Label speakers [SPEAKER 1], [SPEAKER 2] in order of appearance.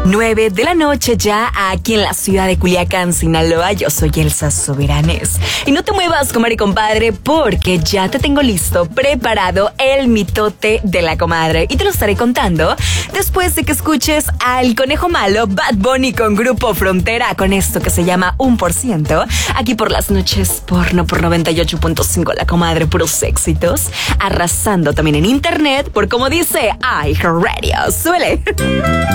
[SPEAKER 1] 9 de la noche ya aquí en la ciudad de Culiacán, Sinaloa. Yo soy Elsa Soberanes. Y no te muevas, comadre y compadre, porque ya te tengo listo, preparado el mitote de la comadre. Y te lo estaré contando después de que escuches al Conejo Malo, Bad Bunny con Grupo Frontera, con esto que se llama 1%. Aquí por las noches porno por 98.5 la comadre, puros éxitos. Arrasando también en internet por, como dice, iHeartRadio. Suele.